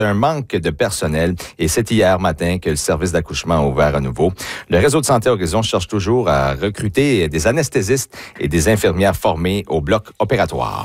un manque de personnel et c'est hier matin que le service d'accouchement a ouvert à nouveau. Le réseau de Santé Horizon cherche toujours à recruter des anesthésistes et des infirmières formées au bloc opératoire.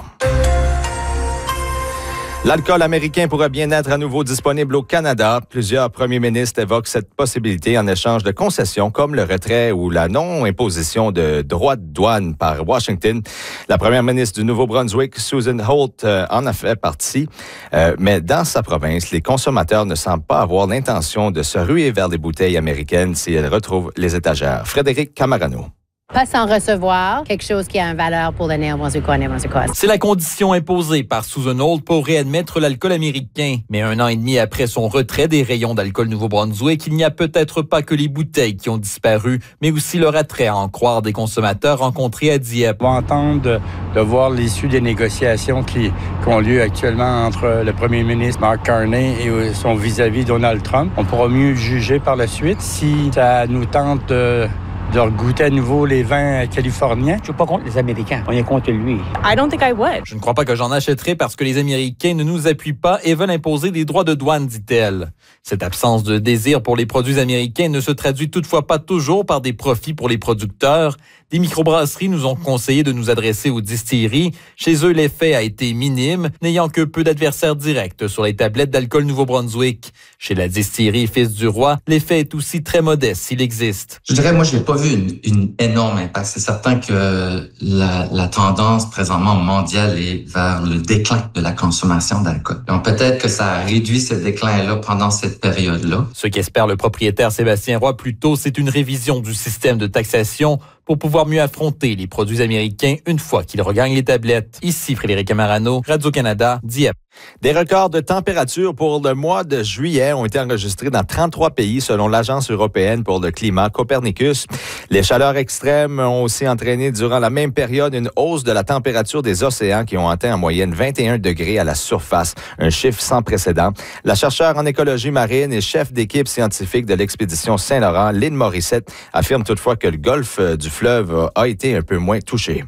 L'alcool américain pourrait bien être à nouveau disponible au Canada. Plusieurs premiers ministres évoquent cette possibilité en échange de concessions comme le retrait ou la non-imposition de droits de douane par Washington. La première ministre du Nouveau-Brunswick, Susan Holt, en a fait partie. Mais dans sa province, les consommateurs ne semblent pas avoir l'intention de se ruer vers les bouteilles américaines si elles retrouvent les étagères. Frédéric Camarano. Pas sans recevoir quelque chose qui a une valeur pour le Néo-Brunswickois. C'est la condition imposée par Susan Holt pour réadmettre l'alcool américain. Mais 1 an et demi après son retrait des rayons d'alcool Nouveau-Brunswick, il n'y a peut-être pas que les bouteilles qui ont disparu, mais aussi leur attrait à en croire des consommateurs rencontrés à Dieppe. On va entendre de voir l'issue des négociations qui ont lieu actuellement entre le premier ministre Mark Carney et son vis-à-vis Donald Trump. On pourra mieux juger par la suite si ça nous tente de goûter à nouveau les vins californiens. Je suis pas contre les Américains. On est contre lui. I don't think I would. Je ne crois pas que j'en achèterai parce que les Américains ne nous appuient pas et veulent imposer des droits de douane, dit-elle. Cette absence de désir pour les produits américains ne se traduit toutefois pas toujours par des profits pour les producteurs. Des microbrasseries nous ont conseillé de nous adresser aux distilleries. Chez eux, l'effet a été minime, n'ayant que peu d'adversaires directs sur les tablettes d'alcool Nouveau-Brunswick. Chez la distillerie Fils du Roi, l'effet est aussi très modeste s'il existe. Je dirais, moi, je n'ai pas vu une énorme impact. C'est certain que la tendance présentement mondiale est vers le déclin de la consommation d'alcool. Donc, peut-être que ça a réduit ce déclin-là pendant cette période-là. Ce qu'espère le propriétaire Sébastien Roy plutôt, c'est une révision du système de taxation pour pouvoir mieux affronter les produits américains une fois qu'ils regagnent les tablettes. Ici Frédéric Camarano, Radio-Canada, Dieppe. Des records de température pour le mois de juillet ont été enregistrés dans 33 pays selon l'Agence européenne pour le climat Copernicus. Les chaleurs extrêmes ont aussi entraîné durant la même période une hausse de la température des océans qui ont atteint en moyenne 21 degrés à la surface, un chiffre sans précédent. La chercheure en écologie marine et chef d'équipe scientifique de l'expédition Saint-Laurent, Lynn Morissette, affirme toutefois que le golfe du fleuve a été un peu moins touché.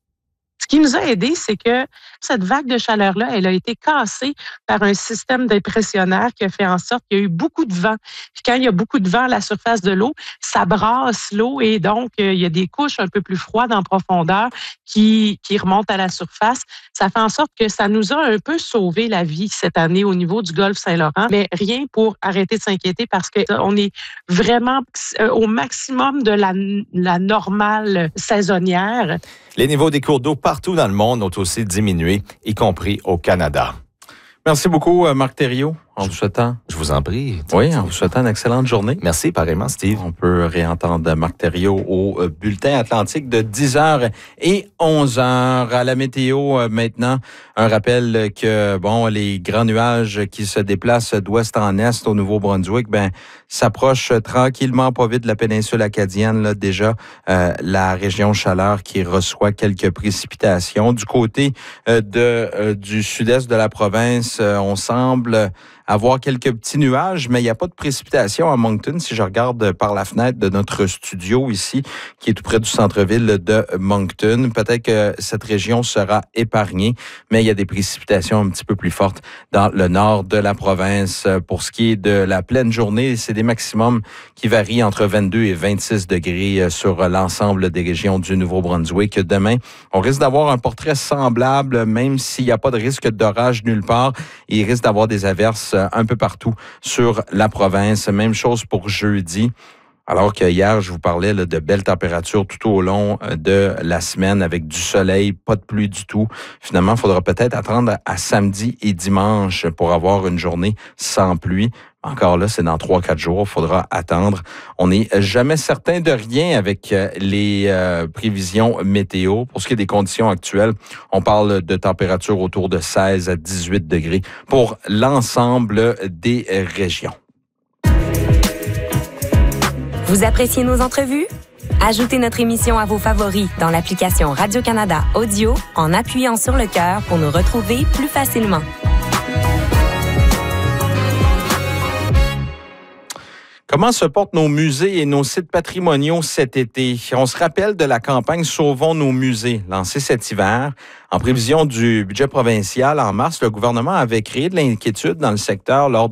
Ce qui nous a aidé, c'est que cette vague de chaleur-là, elle a été cassée par un système d'impressionnaire qui a fait en sorte qu'il y a eu beaucoup de vent. Puis quand il y a beaucoup de vent à la surface de l'eau, ça brasse l'eau et donc il y a des couches un peu plus froides en profondeur qui remontent à la surface. Ça fait en sorte que ça nous a un peu sauvé la vie cette année au niveau du golfe Saint-Laurent, mais rien pour arrêter de s'inquiéter parce qu'on est vraiment au maximum de la normale saisonnière. Les niveaux des cours d'eau partout dans le monde ont aussi diminué, y compris au Canada. Merci beaucoup, Marc Thériault. En vous souhaitant... Je vous en prie. Oui, en vous souhaitant une excellente journée. Merci, pareillement, Steve. On peut réentendre Marc Thériault au Bulletin Atlantique de 10h et 11h. À la météo, maintenant, un rappel que, les grands nuages qui se déplacent d'ouest en est au Nouveau-Brunswick, s'approchent tranquillement, pas vite de la péninsule acadienne, là, déjà, la région chaleur qui reçoit quelques précipitations. Du côté du sud-est de la province, on semble avoir quelques petits nuages, mais il n'y a pas de précipitation à Moncton. Si je regarde par la fenêtre de notre studio ici, qui est tout près du centre-ville de Moncton, peut-être que cette région sera épargnée, mais il y a des précipitations un petit peu plus fortes dans le nord de la province. Pour ce qui est de la pleine journée, c'est des maximums qui varient entre 22 et 26 degrés sur l'ensemble des régions du Nouveau-Brunswick. Demain, on risque d'avoir un portrait semblable, même s'il n'y a pas de risque d'orage nulle part. Il risque d'avoir des averses un peu partout sur la province. Même chose pour jeudi. Alors que hier, je vous parlais de belles températures tout au long de la semaine avec du soleil, pas de pluie du tout. Finalement, il faudra peut-être attendre à samedi et dimanche pour avoir une journée sans pluie. Encore là, c'est dans 3-4 jours, il faudra attendre. On n'est jamais certain de rien avec les prévisions météo. Pour ce qui est des conditions actuelles, on parle de températures autour de 16 à 18 degrés pour l'ensemble des régions. Vous appréciez nos entrevues? Ajoutez notre émission à vos favoris dans l'application Radio-Canada Audio en appuyant sur le cœur pour nous retrouver plus facilement. Comment se portent nos musées et nos sites patrimoniaux cet été? On se rappelle de la campagne Sauvons nos musées, lancée cet hiver. En prévision du budget provincial, en mars, le gouvernement avait créé de l'inquiétude dans le secteur lors